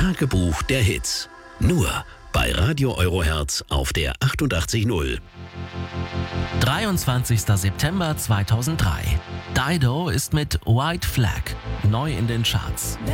Tagebuch der Hits. Nur bei Radio Eurohertz auf der 88.0. 23. September 2003. Dido ist mit White Flag neu in den Charts.